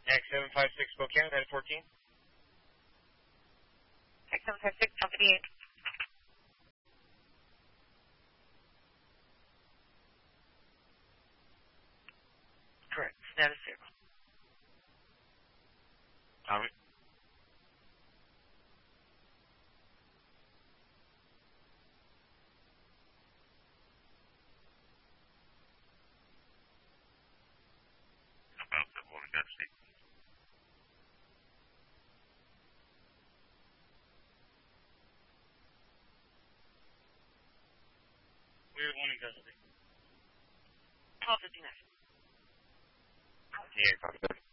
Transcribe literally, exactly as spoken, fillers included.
X seven five six Spokane, head fourteen. X seven five six, company eight. Correct. Status zero. Tommy. About the one density. We're one in custody. twelve fifty-nine. Yeah, copy that.